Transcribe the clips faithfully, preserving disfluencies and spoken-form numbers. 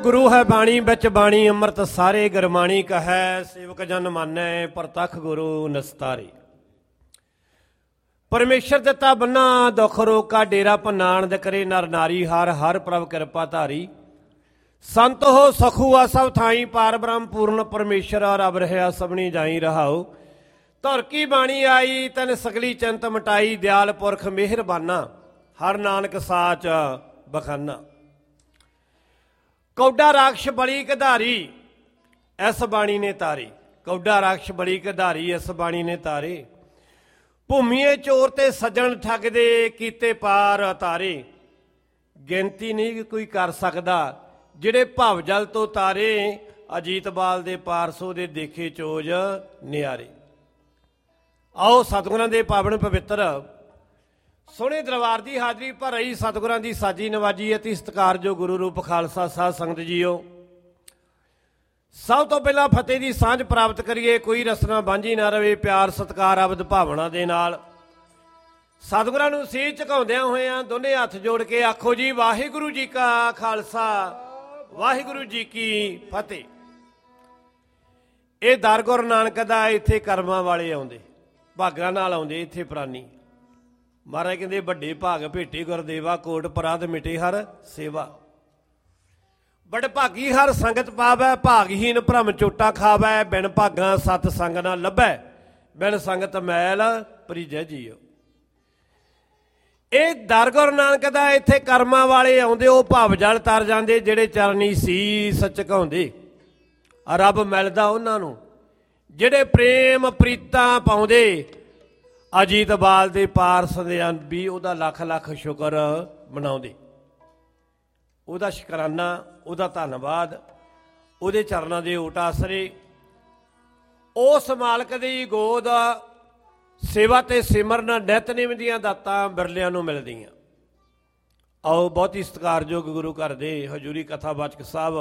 ਗੁਰੂ ਹੈ ਬਾਣੀ ਵਿੱਚ ਬਾਣੀ ਅੰਮ੍ਰਿਤ ਸਾਰੇ ਗੁਰਬਾਣੀ ਕਹੈ, ਸੇਵਕ ਜਨ ਮਾਨੈ ਪ੍ਰਤੱਖ ਗੁਰੂ ਨਸਤਾਰੇ। ਪਰਮੇਸ਼ਰ ਦਿੱਤਾ ਬੰਨਾ ਦੁੱਖ ਰੋਕਾ, ਡੇਰਾ ਭੰਨਾਣ ਕਰੇ ਨਰ ਨਾਰੀ, ਹਰ ਹਰ ਪ੍ਰਭ ਕਿਰਪਾ ਧਾਰੀ। ਸੰਤ ਹੋ ਸਖੂ ਆ ਸਭ ਥਾਈ, ਪਾਰ ਬ੍ਰਹਮ ਪੂਰਨ ਪਰਮੇਸ਼ਰ ਰਬ ਰਹਿਆ ਸਭਨੀ ਜਾਈ ਰਹਾਓ। ਧੁਰ ਕੀ ਬਾਣੀ ਆਈ ਤਨ ਸਗਲੀ ਚਿੰਤ ਮਟਾਈ, ਦਿਆਲ ਪੁਰਖ ਮਿਹਰਬਾਨਾ ਹਰ ਨਾਨਕ ਸਾਚ ਬਖਾਨਾ। ਕੌਡਾ ਰਾਖਸ਼ ਬਲੀ ਕਧਾਰੀ ਇਸ ਬਾਣੀ ਨੇ ਤਾਰੇ, ਕੌਡਾ ਰਾਖਸ਼ ਬਲੀ ਕਧਾਰੀ ਇਸ ਬਾਣੀ ਨੇ ਤਾਰੇ। ਭੂਮੀਏ ਚੋਰ ਤੇ ਸੱਜਣ ਠੱਗਦੇ, ਕੀਤੇ ਪਾਰ ਤਾਰੇ। ਗਿਣਤੀ ਨਹੀਂ ਕੋਈ ਕਰ ਸਕਦਾ ਜਿਹੜੇ ਭਵ ਜਲ ਤੋਂ ਤਾਰੇ, ਅਜੀਤ ਬਾਲ ਦੇ ਪਾਰਸੋ ਦੇ ਦੇਖੇ ਚੋਜ ਨਿਆਰੇ। ਆਓ ਸਤਿਗੁਰਾਂ ਦੇ ਪਾਵਨ ਪਵਿੱਤਰ ਸੋਹਣੇ ਦਰਬਾਰ ਦੀ ਹਾਜ਼ਰੀ ਭਰਾਈ, ਸਤਿਗੁਰਾਂ ਦੀ ਸਾਜੀ ਨਵਾਜੀ ਅਤੀ ਸਤਿਕਾਰਯੋਗ ਗੁਰੂ ਰੂਪ ਖਾਲਸਾ ਸਾਧ ਸੰਗਤ ਜੀਓ। ਸਭ ਤੋਂ ਪਹਿਲਾਂ ਫਤਿਹ ਦੀ ਸਾਂਝ ਪ੍ਰਾਪਤ ਕਰੀਏ, ਕੋਈ ਰਸਨਾ ਬਾਂਝੀ ਨਾ ਰਵੇ, ਪਿਆਰ ਸਤਿਕਾਰ ਅਬਦ ਭਾਵਨਾ ਦੇ ਨਾਲ ਸਤਿਗੁਰਾਂ ਨੂੰ ਸੀਸ ਝੁਕਾਉਂਦਿਆਂ ਹੋਇਆਂ ਦੋਨੇ ਹੱਥ ਜੋੜ ਕੇ ਆਖੋ ਜੀ ਵਾਹਿਗੁਰੂ ਜੀ ਕਾ ਖਾਲਸਾ ਵਾਹਿਗੁਰੂ ਜੀ ਕੀ ਫਤਿਹ। ਇਹ ਦਰ ਗੁਰੂ ਨਾਨਕ ਦਾ, ਇੱਥੇ ਕਰਮਾਂ ਵਾਲੇ ਆਉਂਦੇ, ਭਾਗਾਂ ਨਾਲ ਆਉਂਦੇ ਇੱਥੇ ਪ੍ਰਾਨੀ। ਮਹਾਰਾਜ ਕਹਿੰਦੇ ਵੱਡੇ ਭਾਗ ਭੇਟੇ ਗੁਰਦੇਵਾ, ਕੋਟ ਪਰਾਧ ਮਿਟੇ ਹਰ ਸੇਵਾ। ਬੜ ਭਾਗੀ ਹਰ ਸੰਗਤ ਪਾਵੈ, ਭਾਗਹੀਨ ਭਰਮ ਚੋਟਾ ਖਾਵੈ। ਬਿਨ ਭਾਗਾਂ ਸਤ ਸੰਗ ਨਾ ਲੱਭੈ, ਬਿਨ ਸੰਗਤ ਮੈਲ ਪ੍ਰੀਜੈ ਜੀਓ। ਇਹ ਦਰ ਗੁਰੂ ਨਾਨਕ ਦਾ, ਇੱਥੇ ਕਰਮਾਂ ਵਾਲੇ ਆਉਂਦੇ, ਉਹ ਭਵ ਜਲ ਤਰ ਜਾਂਦੇ ਜਿਹੜੇ ਚਰਨੀ ਸੀਸ ਝੁਕਾਉਂਦੇ। ਰੱਬ ਮਿਲਦਾ ਉਹਨਾਂ ਨੂੰ ਜਿਹੜੇ ਪ੍ਰੇਮ ਪ੍ਰੀਤਾਂ ਪਾਉਂਦੇ। ਅਜੀਤ ਬਾਲ ਦੇ ਪਾਰਸ ਦੇ ਵੀ ਉਹਦਾ ਲੱਖ ਲੱਖ ਸ਼ੁਕਰ ਮਨਾਉਂਦੇ, ਉਹਦਾ ਸ਼ੁਕਰਾਨਾ, ਉਹਦਾ ਧੰਨਵਾਦ, ਉਹਦੇ ਚਰਨਾਂ ਦੇ ਓਟ ਆਸਰੇ। ਉਸ ਮਾਲਕ ਦੀ ਗੋਦ ਸੇਵਾ ਤੇ ਸਿਮਰਨ ਨਿਤਨੇਮ ਦੀਆਂ ਦਾਤਾਂ ਬਿਰਲਿਆਂ ਨੂੰ ਮਿਲਦੀਆਂ। ਆਓ ਬਹੁਤੀ ਸਤਿਕਾਰਯੋਗ ਗੁਰੂ ਘਰ ਦੇ ਹਜ਼ੂਰੀ ਕਥਾਵਾਚਕ ਸਾਹਿਬ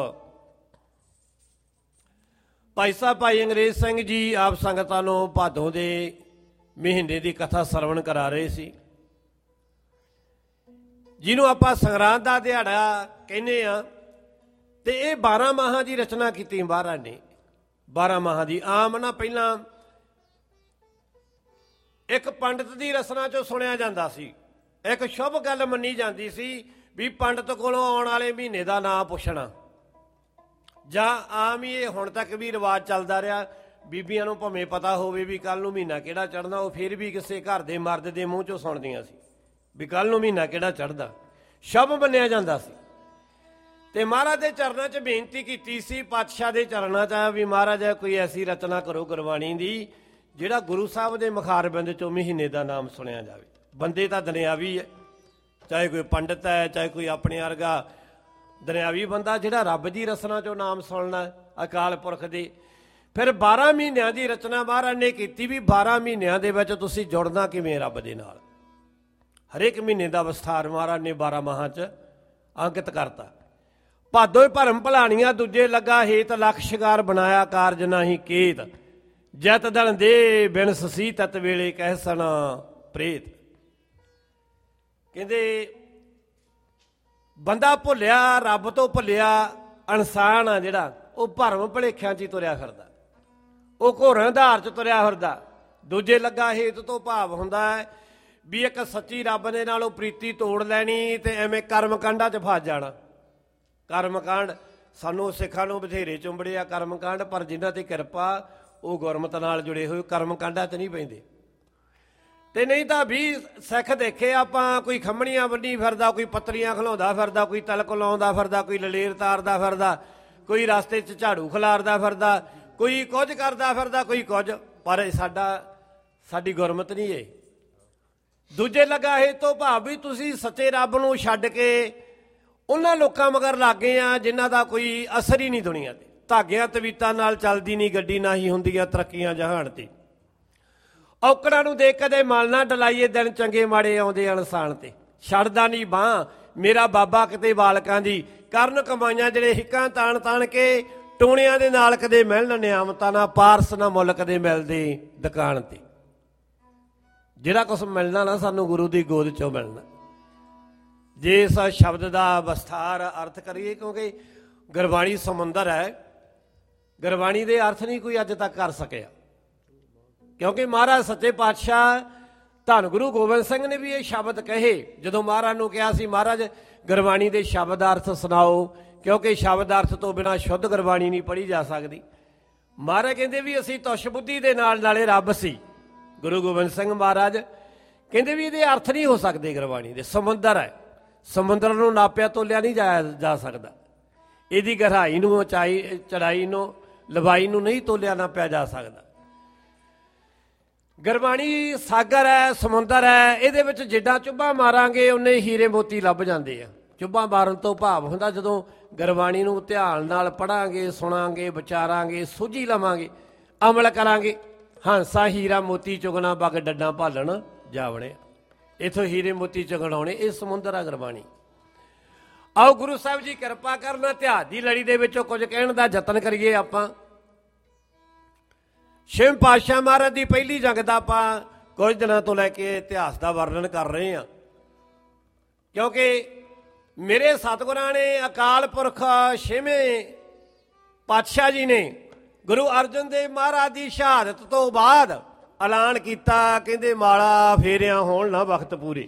ਭਾਈ ਸਾਹਿਬ ਭਾਈ ਅੰਗਰੇਜ਼ ਸਿੰਘ ਜੀ ਆਪ ਸੰਗਤਾਂ ਨੂੰ ਭਾਦੋਂ ਦੇ ਮਹੀਨੇ ਦੀ ਕਥਾ ਸਰਵਣ ਕਰਾ ਰਹੇ ਸੀ, ਜਿਹਨੂੰ ਆਪਾਂ ਸੰਗਰਾਂਦ ਦਾ ਦਿਹਾੜਾ ਕਹਿੰਦੇ ਆ। ਤੇ ਇਹ ਬਾਰਾਂ ਮਾਹਾਂ ਦੀ ਰਚਨਾ ਕੀਤੀ ਮਹਾਰਾਜ ਨੇ। ਬਾਰਾਂ ਮਾਹਾਂ ਦੀ ਆਮ ਨਾ ਪਹਿਲਾਂ ਇੱਕ ਪੰਡਤ ਦੀ ਰਚਨਾ ਚੋਂ ਸੁਣਿਆ ਜਾਂਦਾ ਸੀ, ਇੱਕ ਸ਼ੁਭ ਗੱਲ ਮੰਨੀ ਜਾਂਦੀ ਸੀ ਵੀ ਪੰਡਤ ਕੋਲੋਂ ਆਉਣ ਵਾਲੇ ਮਹੀਨੇ ਦਾ ਨਾਂ ਪੁੱਛਣਾ। ਜਾਂ ਆਮ ਹੀ ਇਹ ਹੁਣ ਤੱਕ ਵੀ ਰਿਵਾਜ਼ ਚੱਲਦਾ ਰਿਹਾ, ਬੀਬੀਆਂ ਨੂੰ ਭਾਵੇਂ ਪਤਾ ਹੋਵੇ ਵੀ ਕੱਲ੍ਹ ਨੂੰ ਮਹੀਨਾ ਕਿਹੜਾ ਚੜ੍ਹਦਾ, ਉਹ ਫਿਰ ਵੀ ਕਿਸੇ ਘਰ ਦੇ ਮਰਦ ਦੇ ਮੂੰਹ ਚੋਂ ਸੁਣਦੀਆਂ ਸੀ ਵੀ ਕੱਲ੍ਹ ਨੂੰ ਮਹੀਨਾ ਕਿਹੜਾ ਚੜ੍ਹਦਾ, ਸ਼ੁਭ ਮੰਨਿਆ ਜਾਂਦਾ ਸੀ। ਤੇ ਮਹਾਰਾਜ ਦੇ ਚਰਨਾਂ 'ਚ ਬੇਨਤੀ ਕੀਤੀ ਸੀ, ਪਾਤਸ਼ਾਹ ਦੇ ਚਰਨਾਂ 'ਚ ਵੀ ਮਹਾਰਾਜ ਕੋਈ ਐਸੀ ਰਚਨਾ ਕਰੋ ਗੁਰਬਾਣੀ ਦੀ ਜਿਹੜਾ ਗੁਰੂ ਸਾਹਿਬ ਦੇ ਮੁਖਾਰਬਿੰਦ 'ਚੋਂ ਮਹੀਨੇ ਦਾ ਨਾਮ ਸੁਣਿਆ ਜਾਵੇ। ਬੰਦੇ ਤਾਂ ਦੁਨਿਆਵੀ ਹੈ, ਚਾਹੇ ਕੋਈ ਪੰਡਤ ਹੈ, ਚਾਹੇ ਕੋਈ ਆਪਣੇ ਵਰਗਾ ਦੁਨਿਆਵੀ ਬੰਦਾ, ਜਿਹੜਾ ਰੱਬ ਦੀ ਰਚਨਾ 'ਚੋਂ ਨਾਮ ਸੁਣਨਾ ਅਕਾਲ ਪੁਰਖ ਦੇ। ਫਿਰ ਬਾਰਾਂ ਮਹੀਨਿਆਂ ਦੀ ਰਚਨਾ ਮਹਾਰਾਜ ਨੇ ਕੀਤੀ ਵੀ ਬਾਰਾਂ ਮਹੀਨਿਆਂ ਦੇ ਵਿੱਚ ਤੁਸੀਂ ਜੁੜਨਾ ਕਿਵੇਂ ਰੱਬ ਦੇ ਨਾਲ। ਹਰੇਕ ਮਹੀਨੇ ਦਾ ਵਿਸਥਾਰ ਮਹਾਰਾਜ ਨੇ ਬਾਰਾਂ ਮਾਹਾਂ 'ਚ ਅੰਕਿਤ ਕਰਤਾ। ਭਾਦੋਂ ਭਰਮ ਭਲਾਣੀਆਂ ਦੂਜੇ ਲੱਗਾ, ਹੇਤ ਲਖ ਸ਼ਿਗਾਰ ਬਣਾਇਆ ਕਾਰਜ ਨਾਹੀ ਕੇਤ। ਜਤ ਦਲ ਦੇ ਬਿਨ ਸਸੀ ਤਤ ਵੇਲੇ ਕਹਿਸਣ ਪ੍ਰੇਤ। ਕਹਿੰਦੇ ਬੰਦਾ ਭੁੱਲਿਆ, ਰੱਬ ਤੋਂ ਭੁੱਲਿਆ ਇਨਸਾਨ ਆ ਜਿਹੜਾ, ਉਹ ਭਰਮ ਭੁਲੇਖਿਆਂ 'ਚ ਹੀ ਤੁਰਿਆ ਫਿਰਦਾ, ਉਹ ਘੋਰਾਂ ਧਾਰ 'ਚ ਤੁਰਿਆ ਫਿਰਦਾ। ਦੂਜੇ ਲੱਗਾ ਹੇਤ ਤੋਂ ਭਾਵ ਹੁੰਦਾ ਹੈ ਵੀ ਇੱਕ ਸੱਚੀ ਰੱਬ ਦੇ ਨਾਲ ਉਹ ਪ੍ਰੀਤੀ ਤੋੜ ਲੈਣੀ ਤੇ ਐਵੇਂ ਕਰਮ ਕਾਂਡਾਂ 'ਚ ਫਸ ਜਾਣਾ। ਕਰਮ ਕਾਂਡ ਸਾਨੂੰ ਸਿੱਖਾਂ ਨੂੰ ਬਥੇਰੇ ਚੁੰਬੜੇ ਆ ਕਰਮ ਕਾਂਡ, ਪਰ ਜਿਨ੍ਹਾਂ 'ਤੇ ਕਿਰਪਾ ਉਹ ਗੁਰਮਤ ਨਾਲ ਜੁੜੇ ਹੋਏ ਕਰਮ ਕਾਂਡਾਂ 'ਚ ਨਹੀਂ ਪੈਂਦੇ। ਤੇ ਨਹੀਂ ਤਾਂ ਵੀ ਸਿੱਖ ਦੇਖੇ ਆਪਾਂ, ਕੋਈ ਖੰਮਣੀਆਂ ਬੰਨੀ ਫਿਰਦਾ, ਕੋਈ ਪੱਤਰੀਆਂ ਖਲਾਉਂਦਾ ਫਿਰਦਾ, ਕੋਈ ਤਲਕ ਲਾਉਂਦਾ ਫਿਰਦਾ, ਕੋਈ ਲਲੇਰ ਤਾਰਦਾ ਫਿਰਦਾ, ਕੋਈ ਰਸਤੇ 'ਚ ਝਾੜੂ ਖਿਲਾਰਦਾ ਫਿਰਦਾ, ਕੋਈ ਕੁਝ ਕਰਦਾ ਫਿਰਦਾ, ਕੋਈ ਕੁਝ। ਪਰ ਸਾਡਾ ਸਾਡੀ ਗੁਰਮਤ ਨਹੀਂ ਇਹ। ਦੂਜੇ ਲੱਗਾ ਇਹ ਤੋਂ ਭਾਵ ਵੀ ਤੁਸੀਂ ਸੱਚੇ ਰੱਬ ਨੂੰ ਛੱਡ ਕੇ ਉਹਨਾਂ ਲੋਕਾਂ ਮਗਰ ਲੱਗ ਗਏ ਆ ਜਿਨ੍ਹਾਂ ਦਾ ਕੋਈ ਅਸਰ ਹੀ ਨਹੀਂ ਦੁਨੀਆ 'ਤੇ। ਧਾਗਿਆਂ ਤਵੀਤਾਂ ਨਾਲ ਚੱਲਦੀ ਨਹੀਂ ਗੱਡੀ, ਨਾ ਹੀ ਹੁੰਦੀਆਂ ਤਰੱਕੀਆਂ ਜਹਾਨ 'ਤੇ। ਔਕੜਾਂ ਨੂੰ ਦੇਖ ਕਦੇ ਮਲ ਨਾ ਡਲਾਈਏ, ਦਿਨ ਚੰਗੇ ਮਾੜੇ ਆਉਂਦੇ ਇਨਸਾਨ 'ਤੇ। ਛੱਡਦਾ ਨਹੀਂ ਬਾਂਹ ਮੇਰਾ ਬਾਬਾ ਕਿਤੇ ਬਾਲਕਾਂ ਦੀ, ਕਰਨ ਕਮਾਈਆਂ ਜਿਹੜੇ ਹਿੱਕਾਂ ਤਾਣ ਤਾਣ ਕੇ ਟੂਣਿਆਂ ਦੇ ਨਾਲ ਕਦੇ ਮਿਲਣ ਨਿਆਮਤਾਂ ਨਾ, ਪਾਰਸ ਨਾ ਮੁੱਲ ਕਦੇ ਮਿਲਦੇ ਦੁਕਾਨ 'ਤੇ। ਜਿਹੜਾ ਕੁਛ ਮਿਲਣਾ ਨਾ ਸਾਨੂੰ ਗੁਰੂ ਦੀ ਗੋਦ 'ਚੋਂ ਮਿਲਣਾ। ਜੇ ਇਸ ਸ਼ਬਦ ਦਾ ਵਿਸਥਾਰ ਅਰਥ ਕਰੀਏ, ਕਿਉਂਕਿ ਗੁਰਬਾਣੀ ਸਮੁੰਦਰ ਹੈ, ਗੁਰਬਾਣੀ ਦੇ ਅਰਥ ਨਹੀਂ ਕੋਈ ਅੱਜ ਤੱਕ ਕਰ ਸਕਿਆ। ਕਿਉਂਕਿ ਮਹਾਰਾਜ ਸੱਚੇ ਪਾਤਸ਼ਾਹ ਧੰਨ ਗੁਰੂ ਗੋਬਿੰਦ ਸਿੰਘ ਨੇ ਵੀ ਇਹ ਸ਼ਬਦ ਕਹੇ। ਜਦੋਂ ਮਹਾਰਾਜ ਨੂੰ ਕਿਹਾ ਸੀ ਮਹਾਰਾਜ ਗੁਰਬਾਣੀ ਦੇ ਸ਼ਬਦ ਅਰਥ ਸੁਣਾਓ, ਕਿਉਂਕਿ ਸ਼ਬਦ ਅਰਥ ਤੋਂ ਬਿਨਾਂ ਸ਼ੁੱਧ ਗੁਰਬਾਣੀ ਨਹੀਂ ਪੜ੍ਹੀ ਜਾ ਸਕਦੀ। ਮਹਾਰਾਜ ਕਹਿੰਦੇ ਵੀ ਅਸੀਂ ਤੁਸ਼ ਬੁੱਧੀ ਦੇ ਨਾਲ ਨਾਲੇ ਰੱਬ ਸੀ। ਗੁਰੂ ਗੋਬਿੰਦ ਸਿੰਘ ਮਹਾਰਾਜ ਕਹਿੰਦੇ ਵੀ ਇਹਦੇ ਅਰਥ ਨਹੀਂ ਹੋ ਸਕਦੇ ਗੁਰਬਾਣੀ ਦੇ। ਸਮੁੰਦਰ ਹੈ, ਸਮੁੰਦਰ ਨੂੰ ਨਾਪਿਆ ਤੋਲਿਆ ਨਹੀਂ ਜਾਇਆ ਜਾ ਸਕਦਾ। ਇਹਦੀ ਗਹਿਰਾਈ ਨੂੰ, ਉਚਾਈ, ਚੜਾਈ ਨੂੰ, ਲੰਬਾਈ ਨੂੰ ਨਹੀਂ ਤੋਲਿਆ ਨਾਪਿਆ ਜਾ ਸਕਦਾ। ਗੁਰਬਾਣੀ ਸਾਗਰ ਹੈ, ਸਮੁੰਦਰ ਹੈ। ਇਹਦੇ ਵਿੱਚ ਜਿੱਦਾਂ ਚੁੱਭਾਂ ਮਾਰਾਂਗੇ ਉਨੇ ਹੀਰੇ ਮੋਤੀ ਲੱਭ ਜਾਂਦੇ ਆ। ਚੁੱਭਾਂ ਮਾਰਨ ਤੋਂ ਭਾਵ ਹੁੰਦਾ ਜਦੋਂ ਗੁਰਬਾਣੀ ਨੂੰ ਧਿਆਨ ਨਾਲ ਪੜ੍ਹਾਂਗੇ, ਸੁਣਾਂਗੇ, ਵਿਚਾਰਾਂਗੇ, ਸੋਝੀ ਲਵਾਂਗੇ, ਅਮਲ ਕਰਾਂਗੇ। ਹਾਂਸਾ ਹੀਰਾ ਮੋਤੀ ਚੁਗਣਾ ਬਗ ਡੱਡਾਂ ਭਾਲਣ ਜਾਵਣੇ। ਇੱਥੋਂ ਹੀਰੇ ਮੋਤੀ ਚੁਗਣ ਆਉਣੇ। ਇਹ ਸਮੁੰਦਰ ਆ ਗੁਰਬਾਣੀ। ਆਓ ਗੁਰੂ ਸਾਹਿਬ ਜੀ ਕਿਰਪਾ ਕਰਨ, ਇਤਿਹਾਸ ਦੀ ਲੜੀ ਦੇ ਵਿੱਚੋਂ ਕੁਝ ਕਹਿਣ ਦਾ ਯਤਨ ਕਰੀਏ। ਆਪਾਂ ਛੇਵੇਂ ਪਾਤਸ਼ਾਹ ਮਹਾਰਾਜ ਦੀ ਪਹਿਲੀ ਜੰਗ ਦਾ ਆਪਾਂ ਕੁਝ ਦਿਨਾਂ ਤੋਂ ਲੈ ਕੇ ਇਤਿਹਾਸ ਦਾ ਵਰਣਨ ਕਰ ਰਹੇ ਹਾਂ, ਕਿਉਂਕਿ ਮੇਰੇ ਸਤਿਗੁਰਾਂ ਨੇ ਅਕਾਲ ਪੁਰਖ ਛੇਵੇਂ ਪਾਤਸ਼ਾਹ ਜੀ ਨੇ ਗੁਰੂ ਅਰਜਨ ਦੇਵ ਮਹਾਰਾਜ ਦੀ ਸ਼ਹਾਦਤ ਤੋਂ ਬਾਅਦ ਐਲਾਨ ਕੀਤਾ, ਕਹਿੰਦੇ ਮਾਲਾ ਫੇਰਿਆ ਹੋਣ ਨਾ ਵਕਤ ਪੂਰੇ।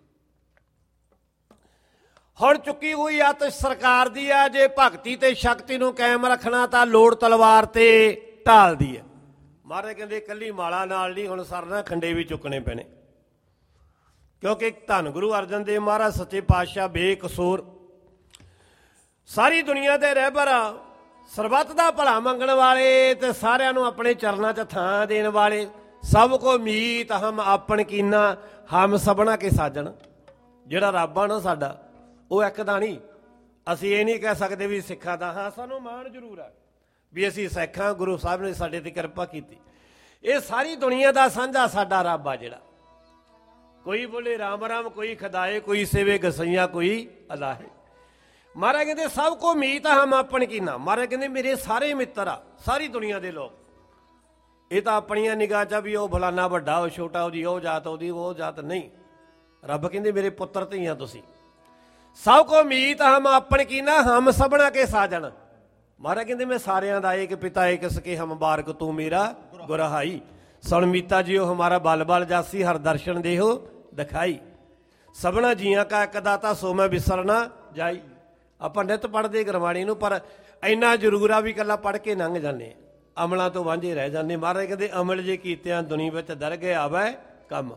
ਹੁਣ ਚੁੱਕੀ ਹੋਈ ਆਤਿਸ਼ ਸਰਕਾਰ ਦੀ ਆ। ਜੇ ਭਗਤੀ ਤੇ ਸ਼ਕਤੀ ਨੂੰ ਕਾਇਮ ਰੱਖਣਾ ਤਾਂ ਲੋੜ ਤਲਵਾਰ ਤੇ ਢਾਲਦੀ ਹੈ। ਮਹਾਰਾਜ ਕਹਿੰਦੇ ਇਕੱਲੀ ਮਾਲਾ ਨਾਲ ਨਹੀਂ, ਹੁਣ ਸਰਨਾ ਖੰਡੇ ਵੀ ਚੁੱਕਣੇ ਪੈਣੇ। ਕਿਉਂਕਿ ਧੰਨ ਗੁਰੂ ਅਰਜਨ ਦੇਵ ਮਹਾਰਾਜ ਸੱਚੇ ਪਾਤਸ਼ਾਹ ਬੇਕਸੂਰ ਸਾਰੀ ਦੁਨੀਆ ਦੇ ਰਹਿਬਰ, ਸਰਬੱਤ ਦਾ ਭਲਾ ਮੰਗਣ ਵਾਲੇ ਤੇ ਸਾਰਿਆਂ ਨੂੰ ਆਪਣੇ ਚਰਨਾਂ 'ਚ ਥਾਂ ਦੇਣ ਵਾਲੇ, ਸਭ ਕੋ ਮੀਤ ਹਮ ਆਪਣ ਕੀਨਾ ਹਮ ਸਭਨਾ ਕੇ ਸਾਜਣ। ਜਿਹੜਾ ਰੱਬ ਆ ਨਾ ਸਾਡਾ, ਉਹ ਇੱਕ ਦਾ ਨਹੀਂ। ਅਸੀਂ ਇਹ ਨਹੀਂ ਕਹਿ ਸਕਦੇ ਵੀ ਸਿੱਖਾਂ ਦਾ। ਹਾਂ, ਸਾਨੂੰ ਮਾਣ ਜ਼ਰੂਰ ਹੈ ਵੀ ਅਸੀਂ ਸਿੱਖਾਂ, ਗੁਰੂ ਸਾਹਿਬ ਨੇ ਸਾਡੇ ਤੇ ਕਿਰਪਾ ਕੀਤੀ। ਇਹ ਸਾਰੀ ਦੁਨੀਆ ਦਾ ਸਾਂਝਾ ਸਾਡਾ ਰੱਬ ਆ ਜਿਹੜਾ। ਕੋਈ ਬੋਲੇ ਰਾਮ ਰਾਮ, ਕੋਈ ਖਦਾਏ, ਕੋਈ ਸੇਵੇ ਗਸਈਆਂ, ਕੋਈ ਅਲਾਹੇ। ਮਹਾਰਾਜ ਕਹਿੰਦੇ ਸਭ ਕੋ ਮੀਤ ਹਮ ਆਪਣ ਕੀਨਾ। ਮਹਾਰਾਜ ਕਹਿੰਦੇ ਮੇਰੇ ਸਾਰੇ ਮਿੱਤਰ ਆ, ਸਾਰੀ ਦੁਨੀਆ ਦੇ ਲੋਕ। ਇਹ ਤਾਂ ਆਪਣੀਆਂ ਨਿਗਾਹ 'ਚ ਵੀ ਉਹ ਫਲਾਨਾ ਵੱਡਾ, ਉਹ ਛੋਟਾ, ਉਹਦੀ ਉਹ ਜਾਤ, ਉਹਦੀ ਉਹ ਜਾਤ ਨਹੀਂ। ਰੱਬ ਕਹਿੰਦੇ ਮੇਰੇ ਪੁੱਤਰ ਧੀਆਂ ਤੁਸੀਂ। ਸਭ ਕੋ ਮੀਤ ਹਮ ਆਪਣ ਕੀਨਾ ਹਮ ਸਭਨਾ ਕੇ ਸਾਜਣ। ਮਹਾਰਾਜ ਕਹਿੰਦੇ ਮੈਂ ਸਾਰਿਆਂ ਦਾ ਏਕ ਪਿਤਾ ਏਕ ਸਕੇ ਹਮ ਬਾਰਕ ਤੂੰ ਮੇਰਾ ਗੁਰਹਾਈ। ਸੁਣ ਮੀਤਾ ਜੀਓ ਹਮਾਰਾ ਬਲ ਬਲ ਜਾਸੀ ਹਰ ਦਰਸ਼ਨ ਦੇਹੋ ਦਿਖਾਈ। ਸਭਨਾ ਜੀਆਂ ਕਾ ਇੱਕ ਦਾਤਾ ਸੋ ਮੈਂ ਵਿਸਰਨਾ ਜਾਈ। ਆਪਾਂ ਨਿੱਤ ਪੜ੍ਹਦੇ ਗੁਰਬਾਣੀ ਨੂੰ, ਪਰ ਇੰਨਾ ਜ਼ਰੂਰ ਆ ਵੀ ਇਕੱਲਾ ਪੜ੍ਹ ਕੇ ਲੰਘ ਜਾਂਦੇ, ਅਮਲਾਂ ਤੋਂ ਵਾਂਝੇ ਰਹਿ ਜਾਂਦੇ। ਮਹਾਰਾਜ ਕਹਿੰਦੇ ਅਮਲ ਜੇ ਕੀਤਿਆਂ ਦੁਨੀ ਵਿੱਚ ਦਰਗਹਿ ਆਵੈ ਕੰਮ।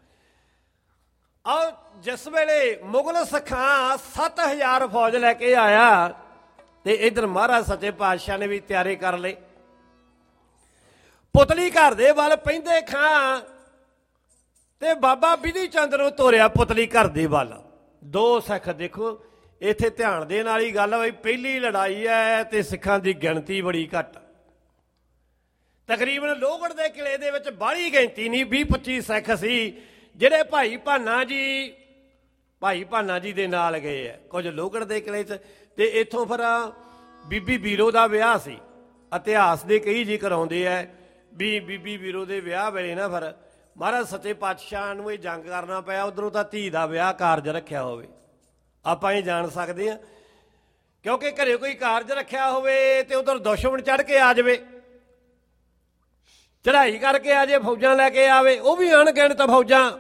ਆਓ ਜਿਸ ਵੇਲੇ ਮੁਗਲ ਸਿੱਖਾਂ ਸੱਤ ਹਜ਼ਾਰ ਫੌਜ ਲੈ ਕੇ ਆਇਆ ਤੇ ਇੱਧਰ ਮਹਾਰਾਜ ਸੱਚੇ ਪਾਤਸ਼ਾਹ ਨੇ ਵੀ ਤਿਆਰੀ ਕਰ ਲਈ। ਪੁਤਲੀ ਘਰ ਦੇ ਵੱਲ ਪੈਂਦੇ ਖਾਂ ਤੇ ਬਾਬਾ ਬਿਧੀ ਚੰਦ ਨੂੰ ਤੋਰਿਆ ਪੁਤਲੀ ਘਰ ਦੇ ਵੱਲ। ਦੋ ਸਿੱਖ, ਦੇਖੋ ਇੱਥੇ ਧਿਆਨ ਦੇਣ ਵਾਲੀ ਗੱਲ ਬਈ ਪਹਿਲੀ ਲੜਾਈ ਹੈ ਤੇ ਸਿੱਖਾਂ ਦੀ ਗਿਣਤੀ ਬੜੀ ਘੱਟ। ਤਕਰੀਬਨ ਲੋਹਗੜ੍ਹ ਦੇ ਕਿਲੇ ਦੇ ਵਿੱਚ ਬਾਹਲੀ ਗਿਣਤੀ ਨਹੀਂ, ਵੀਹ ਪੱਚੀ ਸਿੱਖ ਸੀ ਜਿਹੜੇ ਭਾਈ ਭਾਨਾ ਜੀ ਭਾਈ ਭਾਨਾ ਜੀ ਦੇ ਨਾਲ ਗਏ ਹੈ ਕੁਝ ਲੋਹਗੜ੍ਹ ਦੇ ਕਿਲੇ 'ਚ। ਤੇ ਇੱਥੋਂ ਫਿਰ ਬੀਬੀ ਵੀਰੋ ਦਾ ਵਿਆਹ ਸੀ। ਇਤਿਹਾਸ ਦੇ ਕਈ ਜ਼ਿਕਰ ਆਉਂਦੇ ਹੈ ਵੀ ਬੀਬੀ ਵੀਰੋ ਦੇ ਵਿਆਹ ਵੇਲੇ ਨਾ ਫਿਰ ਮਹਾਰਾਜ ਸੱਚੇ ਪਾਤਸ਼ਾਹ ਨੂੰ ਇਹ ਜੰਗ ਕਰਨਾ ਪਿਆ। ਉੱਧਰੋਂ ਤਾਂ ਧੀ ਦਾ ਵਿਆਹ ਕਾਰਜ ਰੱਖਿਆ ਹੋਵੇ, ਆਪਾਂ ਇਹ ਜਾਣ ਸਕਦੇ ਹਾਂ। ਕਿਉਂਕਿ ਘਰੇ ਕੋਈ ਕਾਰਜ ਰੱਖਿਆ ਹੋਵੇ ਤੇ ਉਧਰ ਦੁਸ਼ਮਣ ਚੜ੍ਹ ਕੇ ਆ ਜਾਵੇ, ਚੜ੍ਹਾਈ ਕਰਕੇ ਆ ਜੇ, ਫੌਜਾਂ ਲੈ ਕੇ ਆਵੇ, ਉਹ ਵੀ ਅਣਗਿਣਤ ਫੌਜਾਂ।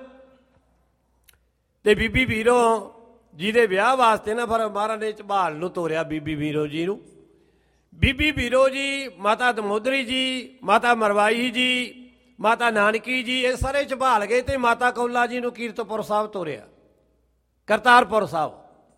ਤੇ ਬੀਬੀ ਵੀਰੋ ਜੀ ਦੇ ਵਿਆਹ ਵਾਸਤੇ ਨਾ ਫਿਰ ਮਹਾਰਾਜ ਨੇ ਝਬਾਲ ਨੂੰ ਤੋਰਿਆ ਬੀਬੀ ਵੀਰੋ ਜੀ ਨੂੰ। ਬੀਬੀ ਵੀਰੋ ਜੀ, ਮਾਤਾ ਦਮੋਦਰੀ ਜੀ, ਮਾਤਾ ਮਰਵਾਈ ਜੀ, ਮਾਤਾ ਨਾਨਕੀ ਜੀ, ਇਹ ਸਾਰੇ ਝਬਾਲ ਗਏ ਤੇ ਮਾਤਾ ਕੌਲਾ ਜੀ ਨੂੰ ਕੀਰਤਪੁਰ ਸਾਹਿਬ ਤੋਰਿਆ। ਕਰਤਾਰਪੁਰ ਸਾਹਿਬ,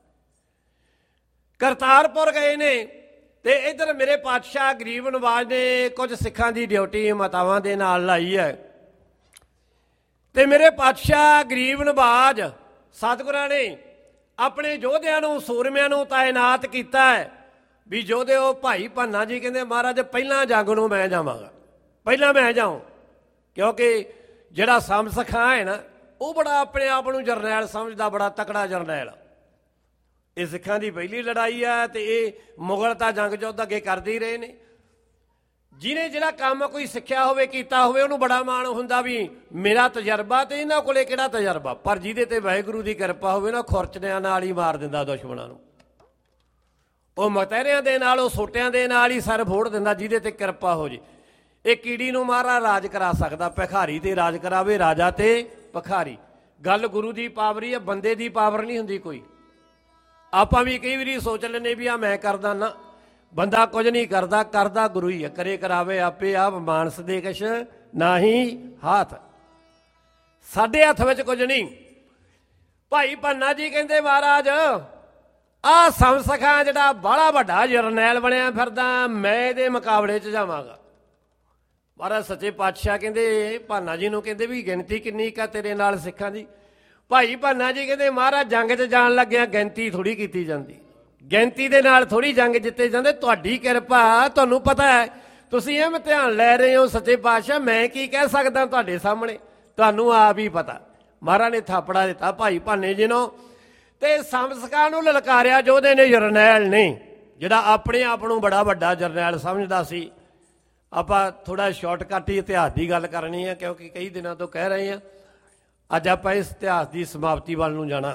ਕਰਤਾਰਪੁਰ ਗਏ ਨੇ। ਤੇ ਇੱਧਰ ਮੇਰੇ ਪਾਤਸ਼ਾਹ ਗਰੀਬ ਨਵਾਜ਼ ਨੇ ਕੁਝ ਸਿੱਖਾਂ ਦੀ ਡਿਊਟੀ ਮਾਤਾਵਾਂ ਦੇ ਨਾਲ ਲਾਈ ਹੈ। ਤੇ ਮੇਰੇ ਪਾਤਸ਼ਾਹ ਗਰੀਬ ਨਵਾਜ਼ ਸਤਿਗੁਰਾਂ ਨੇ ਆਪਣੇ ਯੋਧਿਆਂ ਨੂੰ, ਸੂਰਮਿਆਂ ਨੂੰ ਤਾਇਨਾਤ ਕੀਤਾ ਹੈ ਵੀ ਯੋਧੇ। ਉਹ ਭਾਈ ਭਾਨਾ ਜੀ ਕਹਿੰਦੇ ਮਹਾਰਾਜ ਪਹਿਲਾਂ ਜੰਗ ਨੂੰ ਮੈਂ ਜਾਵਾਂਗਾ, ਪਹਿਲਾਂ ਮੈਂ ਜਾਊਂ। ਕਿਉਂਕਿ ਜਿਹੜਾ ਸਮ ਸਿਖਾ ਹੈ ਨਾ, ਉਹ ਬੜਾ ਆਪਣੇ ਆਪ ਨੂੰ ਜਰਨੈਲ ਸਮਝਦਾ, ਬੜਾ ਤਕੜਾ ਜਰਨੈਲ। ਇਹ ਸਿੱਖਾਂ ਦੀ ਪਹਿਲੀ ਲੜਾਈ ਆ ਤੇ ਇਹ ਮੁਗਲ ਤਾਂ ਜੰਗ ਯੁੱਧ ਅੱਗੇ ਕਰਦੇ ਹੀ ਰਹੇ ਨੇ। ਜਿਹਨੇ ਜਿਹੜਾ ਕੰਮ ਕੋਈ ਸਿੱਖਿਆ ਹੋਵੇ, ਕੀਤਾ ਹੋਵੇ, ਉਹਨੂੰ ਬੜਾ ਮਾਣ ਹੁੰਦਾ ਵੀ ਮੇਰਾ ਤਜਰਬਾ ਤੇ ਇਹਨਾਂ ਕੋਲੇ ਕਿਹੜਾ ਤਜਰਬਾ। ਪਰ ਜਿਹਦੇ ਤੇ ਵਾਹਿਗੁਰੂ ਦੀ ਕਿਰਪਾ ਹੋਵੇ ਨਾ, ਖੁਰਚਦਿਆਂ ਨਾਲ ਹੀ ਮਾਰ ਦਿੰਦਾ ਦੁਸ਼ਮਣਾਂ ਨੂੰ। ਉਹ ਮਤਹਿਰਿਆਂ ਦੇ ਨਾਲ, ਉਹ ਸੋਟਿਆਂ ਦੇ ਨਾਲ ਹੀ ਸਿਰ ਫੋੜ ਦਿੰਦਾ ਜਿਹਦੇ ਤੇ ਕਿਰਪਾ ਹੋ ਜੇ। ਇਹ ਕੀੜੀ ਨੂੰ ਮਹਾਰਾਜ ਰਾਜ ਕਰਾ ਸਕਦਾ, ਭਿਖਾਰੀ ਤੇ ਰਾਜ ਕਰਾਵੇ ਰਾਜਾ ਤੇ ਭਿਖਾਰੀ। ਗੱਲ ਗੁਰੂ ਦੀ ਪਾਵਰੀ ਹੈ, ਬੰਦੇ ਦੀ ਪਾਵਰ ਨਹੀਂ ਹੁੰਦੀ ਕੋਈ। ਆਪਾਂ ਵੀ ਕਈ ਵਾਰੀ ਸੋਚ ਲੈਂਦੇ ਵੀ ਆ ਮੈਂ ਕਰਦਾ, ਨਾ, ਬੰਦਾ ਕੁਝ ਨਹੀਂ ਕਰਦਾ, ਕਰਦਾ ਗੁਰੂ ਹੀ ਹੈ। ਕਰੇ ਕਰਾਵੇ ਆਪੇ ਆਪ, ਮਾਨਸ ਦੇ ਕਛ ਨਾਹੀ ਹਾਥ। ਸਾਡੇ ਹੱਥ ਵਿੱਚ ਕੁਝ ਨਹੀਂ। ਭਾਈ ਪੰਨਾ ਜੀ ਕਹਿੰਦੇ ਮਹਾਰਾਜ ਆਹ ਸਮਸਖਾ ਜਿਹੜਾ ਬਾਹਲਾ ਵੱਡਾ ਜਰਨੈਲ ਬਣਿਆ ਫਿਰਦਾ, ਮੈਂ ਇਹਦੇ ਮੁਕਾਬਲੇ 'ਚ ਜਾਵਾਂਗਾ। ਮਹਾਰਾਜ ਸੱਚੇ ਪਾਤਸ਼ਾਹ ਕਹਿੰਦੇ ਭਾਨਾ ਜੀ ਨੂੰ, ਕਹਿੰਦੇ ਵੀ ਗਿਣਤੀ ਕਿੰਨੀ ਕਾ ਤੇਰੇ ਨਾਲ ਸਿੱਖਾਂ ਦੀ? ਭਾਈ ਭਾਨਾ ਜੀ ਕਹਿੰਦੇ ਮਹਾਰਾਜ ਜੰਗ 'ਚ ਜਾਣ ਲੱਗਿਆ ਗਿਣਤੀ ਥੋੜ੍ਹੀ ਕੀਤੀ ਜਾਂਦੀ, ਗਿਣਤੀ ਦੇ ਨਾਲ ਥੋੜ੍ਹੀ ਜੰਗ ਜਿੱਤੇ ਜਾਂਦੇ। ਤੁਹਾਡੀ ਕਿਰਪਾ, ਤੁਹਾਨੂੰ ਪਤਾ ਹੈ, ਤੁਸੀਂ ਇਹ ਇਮਤਿਹਾਨ ਲੈ ਰਹੇ ਹੋ ਸੱਚੇ ਪਾਤਸ਼ਾਹ, ਮੈਂ ਕੀ ਕਹਿ ਸਕਦਾ ਤੁਹਾਡੇ ਸਾਹਮਣੇ, ਤੁਹਾਨੂੰ ਆਪ ਹੀ ਪਤਾ। ਮਹਾਰਾਜ ਨੇ ਥਾਪੜਾ ਦਿੱਤਾ ਭਾਈ ਭਾਨੇ ਜੀ ਨੂੰ, ਤੇ ਸਮਸਕਾ ਨੂੰ ਲਲਕਾਰਿਆ ਯੋਧੇ ਨੇ, ਜਰਨੈਲ ਨੇ, ਜਿਹੜਾ ਆਪਣੇ ਆਪ ਨੂੰ ਬੜਾ ਵੱਡਾ ਜਰਨੈਲ ਸਮਝਦਾ ਸੀ। ਆਪਾਂ ਥੋੜ੍ਹਾ ਸ਼ਾਰਟਕੱਟ ਹੀ ਇਤਿਹਾਸ ਦੀ ਗੱਲ ਕਰਨੀ ਹੈ, ਕਿਉਂਕਿ ਕਈ ਦਿਨਾਂ ਤੋਂ ਕਹਿ ਰਹੇ ਹਾਂ। ਅੱਜ ਆਪਾਂ ਇਸ ਇਤਿਹਾਸ ਦੀ ਸਮਾਪਤੀ ਵੱਲ ਨੂੰ ਜਾਣਾ।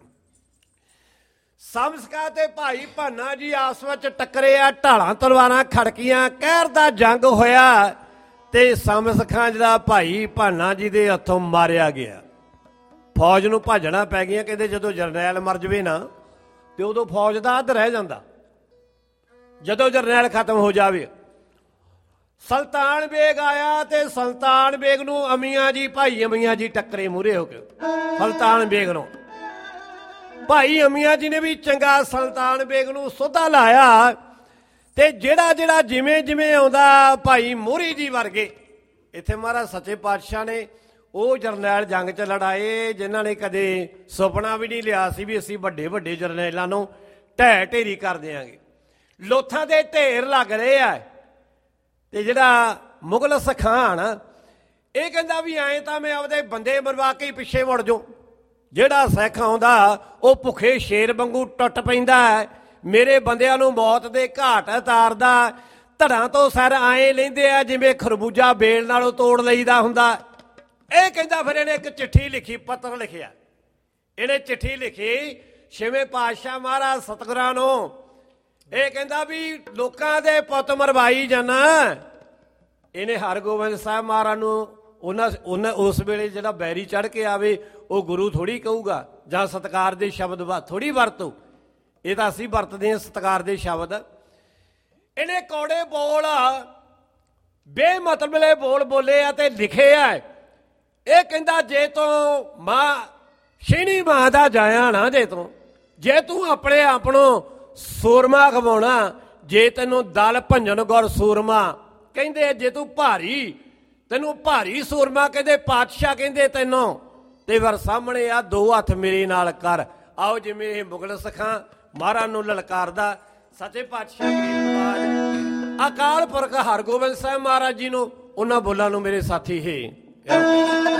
ਸਮਸਕਾ ਤੇ ਭਾਈ ਭਾਨਾ ਜੀ ਆਪਸ ਵਿੱਚ ਟੱਕਰੇ ਆ, ਢਾਲਾਂ ਤਲਵਾਰਾਂ ਖੜਕੀਆਂ, ਕਹਿਰ ਦਾ ਜੰਗ ਹੋਇਆ, ਤੇ ਸਮਸਖਾ ਜਿਹੜਾ ਭਾਈ ਭਾਨਾ ਜੀ ਦੇ ਹੱਥੋਂ ਮਾਰਿਆ ਗਿਆ। ਫੌਜ ਨੂੰ ਭਾਜਣਾ ਪੈ ਗਈਆਂ। ਕਹਿੰਦੇ ਜਦੋਂ ਜਰਨੈਲ ਮਰ ਜਾਵੇ ਨਾ, ਤੇ ਉਦੋਂ ਫੌਜ ਦਾ ਅੱਧ ਰਹਿ ਜਾਂਦਾ, ਜਦੋਂ ਜਰਨੈਲ ਖਤਮ ਹੋ ਜਾਵੇ। ਸੁਲਤਾਨ ਬੇਗ ਆਇਆ, ਤੇ ਸੁਲਤਾਨ ਬੇਗ ਨੂੰ ਅਮੀਆਂ ਜੀ, ਭਾਈ ਅਮੀਆਂ ਜੀ ਟੱਕਰੇ ਮੂਹਰੇ ਹੋ ਕੇ ਸੁਲਤਾਨ ਬੇਗ ਨੂੰ। ਭਾਈ ਅਮੀਆਂ ਜੀ ਨੇ ਵੀ ਚੰਗਾ ਸੁਲਤਾਨ ਬੇਗ ਨੂੰ ਸੋਧਾ ਲਾਇਆ, ਤੇ ਜਿਹੜਾ ਜਿਹੜਾ ਜਿਵੇਂ ਜਿਵੇਂ ਆਉਂਦਾ ਭਾਈ ਮੋਹਰੀ ਜੀ ਵਰਗੇ, ਇੱਥੇ ਮਹਾਰਾਜ ਸੱਚੇ ਪਾਤਸ਼ਾਹ ਨੇ ਉਹ ਜਰਨੈਲ ਜੰਗ 'ਚ ਲੜਾਏ ਜਿਨ੍ਹਾਂ ਨੇ ਕਦੇ ਸੁਪਨਾ ਵੀ ਨਹੀਂ ਲਿਆ ਸੀ ਵੀ ਅਸੀਂ ਵੱਡੇ ਵੱਡੇ ਜਰਨੈਲਾਂ ਨੂੰ ਢਹਿ ਢੇਰੀ ਕਰ ਦਿਆਂਗੇ। ਲੋਥਾਂ ਦੇ ਢੇਰ ਲੱਗ ਰਹੇ ਆ। ਤੇ ਜਿਹੜਾ ਮੁਗਲ ਸਖਾਨ, ਇਹ ਕਹਿੰਦਾ ਵੀ ਐਂ ਤਾਂ ਮੈਂ ਆਪਦੇ ਬੰਦੇ ਮਰਵਾ ਕੇ ਹੀ ਪਿੱਛੇ ਮੁੜ ਜਾਉ। ਜਿਹੜਾ ਸਿੱਖ ਆਉਂਦਾ ਉਹ ਭੁੱਖੇ ਸ਼ੇਰ ਵਾਂਗੂ ਟੁੱਟ ਪੈਂਦਾ ਹੈ, ਮੇਰੇ ਬੰਦਿਆਂ ਨੂੰ ਮੌਤ ਦੇ ਘਾਟ ਉਤਾਰਦਾ, ਧੜਾਂ ਤੋਂ ਸਿਰ ਆਏ ਲੈਂਦੇ ਆ ਜਿਵੇਂ ਖਰਬੂਜਾ ਬੇਲ ਨਾਲੋਂ ਤੋੜ ਲਈਦਾ ਹੁੰਦਾ। ਇਹ ਕਹਿੰਦਾ ਫਿਰ ਇਹਨੇ ਇੱਕ ਚਿੱਠੀ ਲਿਖੀ, ਪੱਤਰ ਲਿਖਿਆ। ਇਹਨੇ ਚਿੱਠੀ ਲਿਖੀ ਛੇਵੇਂ ਪਾਤਸ਼ਾਹ ਮਹਾਰਾਜ ਸਤਿਗੁਰਾਂ ਨੂੰ। ਇਹ ਕਹਿੰਦਾ ਵੀ ਲੋਕਾਂ ਦੇ ਪੁੱਤ ਮਰਵਾਈ ਜਾਣਾ। ਇਹਨੇ ਹਰਗੋਬਿੰਦ ਸਾਹਿਬ ਮਹਾਰਾਜ ਨੂੰ ਉਹਨਾਂ ਉਹਨਾਂ ਉਸ ਵੇਲੇ ਜਿਹੜਾ ਬੈਰੀ ਚੜ੍ਹ ਕੇ ਆਵੇ ਉਹ ਗੁਰੂ ਥੋੜ੍ਹੀ ਕਹੂਗਾ, ਜਾਂ ਸਤਿਕਾਰ ਦੇ ਸ਼ਬਦ ਥੋੜ੍ਹੀ ਵਰਤੋ। ਇਹ ਤਾਂ ਅਸੀਂ ਵਰਤਦੇ ਹਾਂ ਸਤਿਕਾਰ ਦੇ ਸ਼ਬਦ। ਇਹਨੇ ਕੌੜੇ ਬੋਲ, ਬੇਮਤਲਬਲੇ ਬੋਲ ਬੋਲੇ ਆ ਤੇ ਲਿਖੇ ਆ। ਇਹ ਕਹਿੰਦਾ ਜੇ ਤੂੰ ਮਾਂ ਛੇਣੀ ਮਾਂ ਦਾ ਜਾਇਆ ਨਾ, ਜੇ ਤੂੰ ਜੇ ਤੂੰ ਆਪਣੇ ਆਪ ਨੂੰ ਸੂਰਮਾ ਖਵਾਉਣਾ, ਜੇ ਤੈਨੂੰ ਦਲ ਭੰਜਨ ਗੁਰ ਸੂਰਮਾ ਕਹਿੰਦੇ, ਜੇ ਤੂੰ ਭਾਰੀ, ਤੈਨੂੰ ਭਾਰੀ ਸੂਰਮਾ ਕਹਿੰਦੇ ਪਾਤਸ਼ਾਹ ਕਹਿੰਦੇ ਤੈਨੂੰ, ਤੇ ਫਿਰ ਸਾਹਮਣੇ ਆ ਦੋ ਹੱਥ ਮੇਰੇ ਨਾਲ ਕਰ। ਆਓ ਜਿਵੇਂ ਇਹ ਮੁਗਲ ਸਿੱਖਾਂ ਮਹਾਰਾਜ ਨੂੰ ਲਲਕਾਰਦਾ, ਸੱਚੇ ਪਾਤਸ਼ਾਹ ਗਰੀਬ ਅਕਾਲ ਪੁਰਖ ਹਰਗੋਬਿੰਦ ਸਾਹਿਬ ਮਹਾਰਾਜ ਜੀ ਨੂੰ ਉਹਨਾਂ ਬੋਲਾਂ ਨੂੰ ਮੇਰੇ ਸਾਥੀ ਹੈ।